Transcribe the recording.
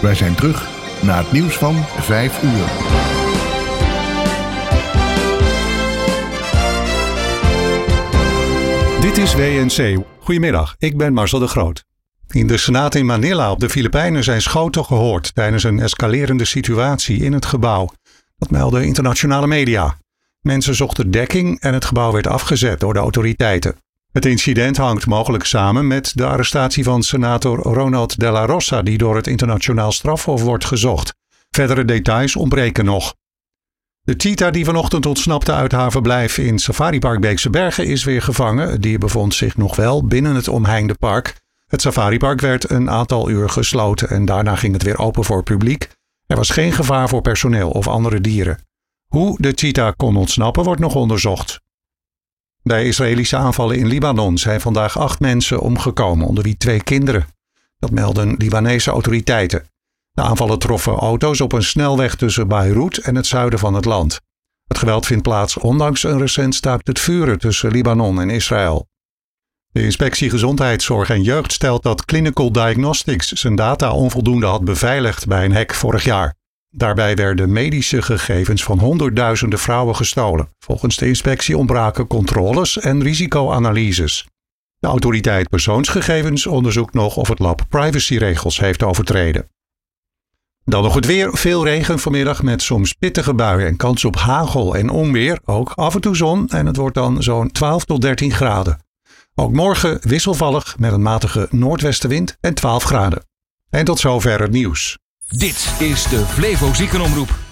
Wij zijn terug na het nieuws van 5 uur. Dit is WNC. Goedemiddag, ik ben Marcel de Groot. In de Senaat in Manila op de Filipijnen zijn schoten gehoord tijdens een escalerende situatie in het gebouw. Dat melden internationale media. Mensen zochten dekking en het gebouw werd afgezet door de autoriteiten. Het incident hangt mogelijk samen met de arrestatie van senator Ronald de la Rosa, die door het internationaal strafhof wordt gezocht. Verdere details ontbreken nog. De cheetah die vanochtend ontsnapte uit haar verblijf in Safaripark Beekse Bergen is weer gevangen. Het dier bevond zich nog wel binnen het omheinde park. Het safaripark werd een aantal uur gesloten en daarna ging het weer open voor publiek. Er was geen gevaar voor personeel of andere dieren. Hoe de cheetah kon ontsnappen wordt nog onderzocht. Bij Israëlische aanvallen in Libanon zijn vandaag 8 mensen omgekomen, onder wie 2 kinderen. Dat melden Libanese autoriteiten. De aanvallen troffen auto's op een snelweg tussen Beirut en het zuiden van het land. Het geweld vindt plaats ondanks een recent staakt het vuren tussen Libanon en Israël. De inspectie Gezondheidszorg en Jeugd stelt dat Clinical Diagnostics zijn data onvoldoende had beveiligd bij een hack vorig jaar. Daarbij werden medische gegevens van honderdduizenden vrouwen gestolen. Volgens de inspectie ontbraken controles en risicoanalyses. De autoriteit persoonsgegevens onderzoekt nog of het lab privacyregels heeft overtreden. Dan nog het weer. Veel regen vanmiddag met soms pittige buien en kans op hagel en onweer. Ook af en toe zon en het wordt dan zo'n 12 tot 13 graden. Ook morgen wisselvallig met een matige noordwestenwind en 12 graden. En tot zover het nieuws. Dit is de Flevo Ziekenomroep.